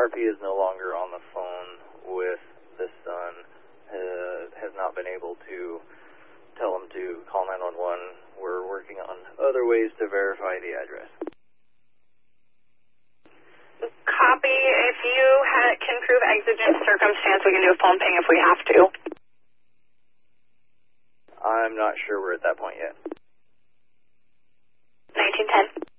RP is no longer on the phone with the son, has not been able to tell him to call 911. We're working on other ways to verify the address. Copy. If you can prove exigent circumstance, we can do a phone ping if we have to. I'm not sure we're at that point yet. 1910.